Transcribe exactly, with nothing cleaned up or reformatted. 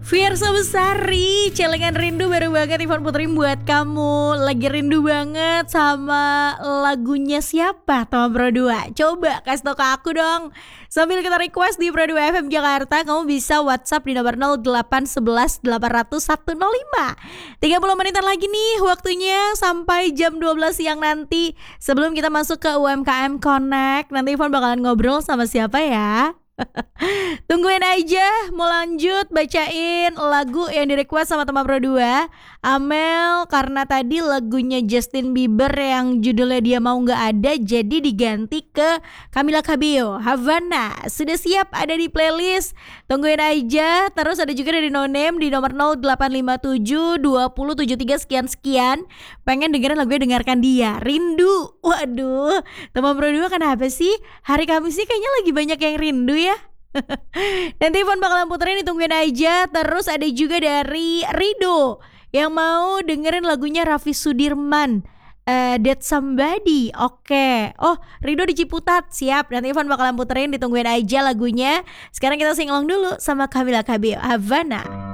Fiersa Besari, celengan rindu baru banget Ivan Putri buat kamu. Lagi rindu banget sama lagunya siapa Tama Pro dua? Coba kasih tau ke aku dong. Sambil kita request di Pro dua F M Jakarta, kamu bisa WhatsApp di nomor nol delapan satu satu delapan nol nol satu nol lima. tiga puluh menitan lagi nih waktunya sampai jam dua belas siang nanti. Sebelum kita masuk ke U M K M Connect, nanti Ivan bakalan ngobrol sama siapa ya? Tungguin aja, mau lanjut bacain lagu yang direquest sama Tama Pro dua. Amel, karena tadi lagunya Justin Bieber yang judulnya Dia Mau Gak Ada, jadi diganti ke Camila Cabello, Havana. Sudah siap ada di playlist, tungguin aja. Terus ada juga dari No Name di nomor nol delapan lima tujuh dua nol tujuh tiga sekian-sekian. Pengen dengerin lagunya Dengarkan Dia, rindu. Waduh, Tama Pro dua kenapa sih? Hari Kamis sih kayaknya lagi banyak yang rindu ya. Nanti Ivan bakalan puterin, ditungguin aja. Terus ada juga dari Rido yang mau dengerin lagunya Raffi Sudirman, uh, That Somebody. Oke, oh Rido di Ciputat, siap. Nanti Ivan bakalan puterin, ditungguin aja lagunya. Sekarang kita sing along dulu sama Camila Cabello, Havana.